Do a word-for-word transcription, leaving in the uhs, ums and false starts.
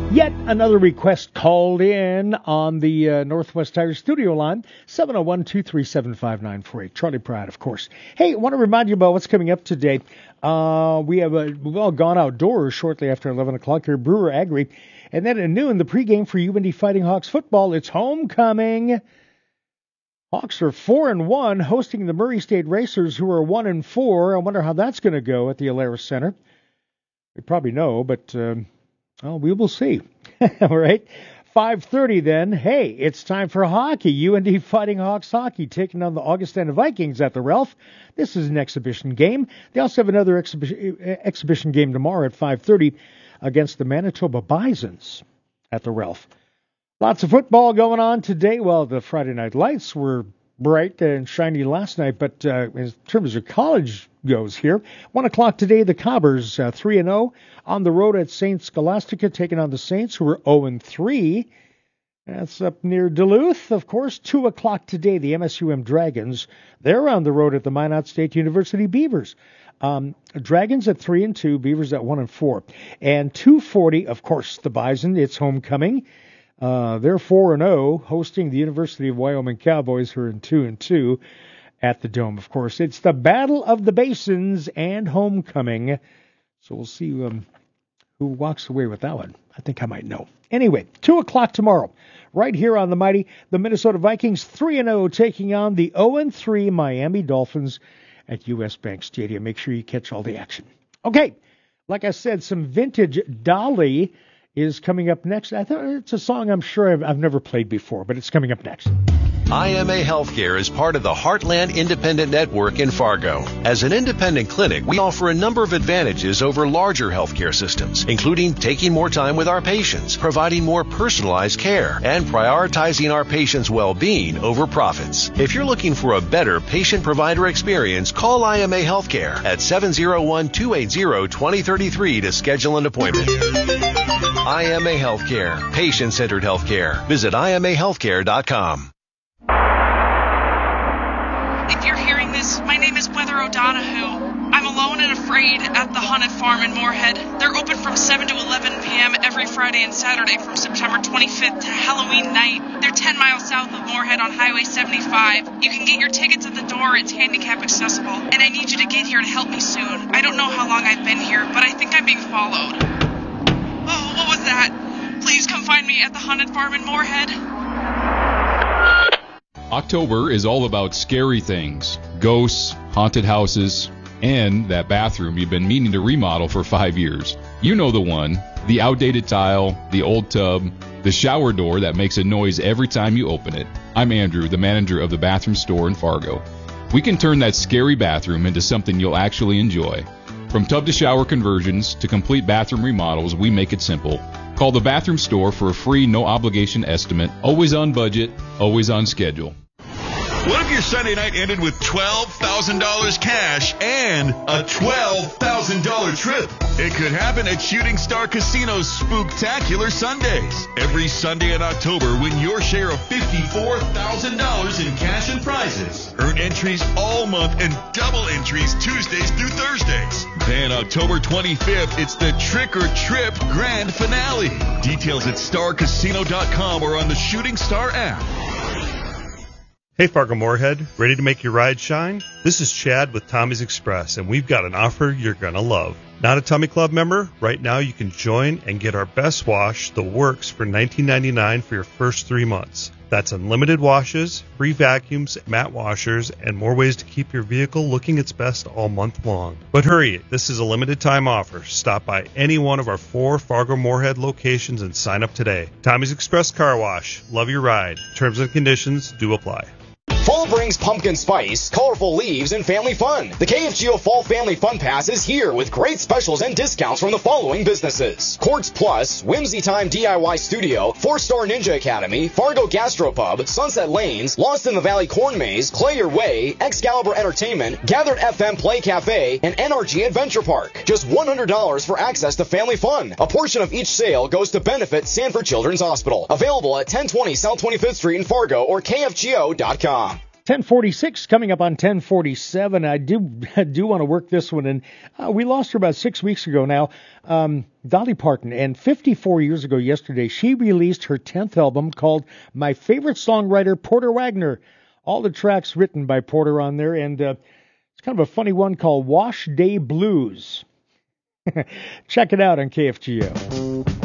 Yet another request called in on the uh, Northwest Tire studio line, seven oh one, two three seven, five nine four eight. Charlie Pratt, of course. Hey, I want to remind you about what's coming up today. Uh, we have uh, we've all gone outdoors shortly after eleven o'clock here, Brewer Agri. And then at noon, the pregame for U N D Fighting Hawks football. It's homecoming. Hawks are four and one, hosting the Murray State Racers, who are one and four. I wonder how that's going to go at the Alerus Center. You probably know, but... Um, Oh, we will see. All right. five thirty then. Hey, it's time for hockey. U N D Fighting Hawks hockey taking on the Augustana Vikings at the Ralph. This is an exhibition game. They also have another exhibi- exhibition game tomorrow at five thirty against the Manitoba Bisons at the Ralph. Lots of football going on today. Well, the Friday night lights were bright and shiny last night, but uh, in terms of college goes here, one o'clock today, the Cobbers uh, three and oh on the road at Saint Scholastica, taking on the Saints, who are oh and three. That's up near Duluth, of course. two o'clock today, the M S U M Dragons, they're on the road at the Minot State University Beavers. Um, Dragons at three and two, Beavers at one and four, and two forty, of course, the Bison. It's homecoming. Uh, they're four and oh, hosting the University of Wyoming Cowboys, who are in two and two at the Dome. Of course, it's the Battle of the Basins and homecoming. So we'll see um, who walks away with that one. I think I might know. Anyway, two o'clock tomorrow, right here on the mighty, the Minnesota Vikings three and oh, taking on the oh and three Miami Dolphins at U S Bank Stadium. Make sure you catch all the action. Okay, like I said, some vintage Dolly is coming up next. I thought it's a song I'm sure I've, I've never played before, but it's coming up next. I M A Healthcare is part of the Heartland Independent Network in Fargo. As an independent clinic, we offer a number of advantages over larger healthcare systems, including taking more time with our patients, providing more personalized care, and prioritizing our patients' well-being over profits. If you're looking for a better patient-provider experience, call I M A Healthcare at seven oh one, two eight zero, two oh three three to schedule an appointment. I M A Healthcare, patient-centered healthcare. Visit I M A healthcare dot com. If you're hearing this, my name is Weather O'Donoghue. I'm alone and afraid at the Haunted Farm in Moorhead. They're open from seven to eleven p.m. every Friday and Saturday from September twenty-fifth to Halloween night. They're ten miles south of Moorhead on Highway seventy-five. You can get your tickets at the door. It's handicap accessible. And I need you to get here to help me soon. I don't know how long I've been here, but I think I'm being followed. Oh, what was that? Please come find me at the Haunted Farm in Moorhead. October is all about scary things, ghosts, haunted houses, and that bathroom you've been meaning to remodel for five years. You know the one, the outdated tile, the old tub, the shower door that makes a noise every time you open it. I'm Andrew, the manager of the bathroom store in Fargo. We can turn that scary bathroom into something you'll actually enjoy. From tub to shower conversions to complete bathroom remodels, we make it simple. Call the bathroom store for a free, no-obligation estimate. Always on budget, always on schedule. What if your Sunday night ended with twelve thousand dollars cash and a twelve thousand dollars trip? It could happen at Shooting Star Casino's Spooktacular Sundays. Every Sunday in October, win your share of fifty-four thousand dollars in cash and prizes. Earn entries all month and double entries Tuesdays through Thursdays. Then October twenty-fifth, it's the Trick or Trip Grand Finale. Details at star casino dot com or on the Shooting Star app. Hey Fargo Moorhead, ready to make your ride shine? This is Chad with Tommy's Express, and we've got an offer you're going to love. Not a Tommy Club member? Right now you can join and get our best wash, The Works, for nineteen ninety-nine dollars for your first three months. That's unlimited washes, free vacuums, matte washers, and more ways to keep your vehicle looking its best all month long. But hurry, this is a limited time offer. Stop by any one of our four Fargo Moorhead locations and sign up today. Tommy's Express Car Wash. Love your ride. Terms and conditions do apply. Fall brings pumpkin spice, colorful leaves, and family fun. The K F G O Fall Family Fun Pass is here with great specials and discounts from the following businesses: Quartz Plus, Whimsy Time D I Y Studio, Four Star Ninja Academy, Fargo Gastropub, Sunset Lanes, Lost in the Valley Corn Maze, Play Your Way, Excalibur Entertainment, Gathered F M Play Cafe, and N R G Adventure Park. Just one hundred dollars for access to family fun. A portion of each sale goes to benefit Sanford Children's Hospital. Available at ten twenty South twenty-fifth Street in Fargo or K F G O dot com. ten forty-six coming up on ten forty-seven. I do I do want to work this one in. Uh, we lost her about six weeks ago now. Um, Dolly Parton. And fifty-four years ago yesterday, she released her tenth album called My Favorite Songwriter, Porter Wagner. All the tracks written by Porter on there. And uh, it's kind of a funny one called Wash Day Blues. Check it out on K F G O.